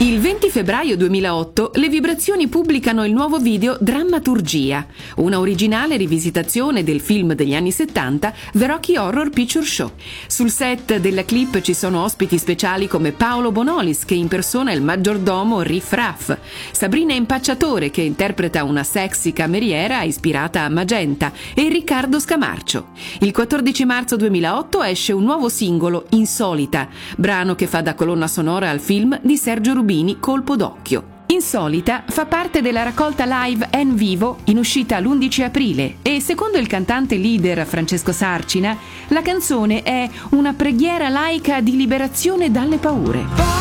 Il 20 febbraio 2008 le Vibrazioni pubblicano il nuovo video Drammaturgia, una originale rivisitazione del film degli anni 70 The Rocky Horror Picture Show. Sul set della clip ci sono ospiti speciali come Paolo Bonolis, che impersona il maggiordomo Riff Raff, Sabrina Impacciatore, che interpreta una sexy cameriera ispirata a Magenta, e Riccardo Scamarcio. Il 14 marzo 2008 esce un nuovo singolo, Insolita, brano che fa da colonna sonora al film di Sergio Rubini, Colpo d'occhio. Insolita fa parte della raccolta live En Vivo in uscita l'11 aprile e, secondo il cantante leader Francesco Sarcina, la canzone è una preghiera laica di liberazione dalle paure.